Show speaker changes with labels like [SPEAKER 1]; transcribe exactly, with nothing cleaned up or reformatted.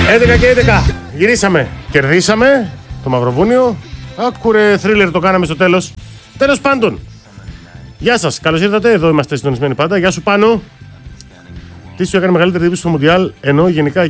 [SPEAKER 1] έντεκα και έντεκα. Γυρίσαμε. Κερδίσαμε το Μαυροβούνιο. Άκουρε θρίλερ το κάναμε στο τέλος. Τέλος πάντων. Γεια σας. Καλώς ήρθατε. Εδώ είμαστε συντονισμένοι πάντα. Γεια σου Πάνο. Τι σου έκανε μεγαλύτερη εντύπωση στο Μουντιάλ, ενώ γενικά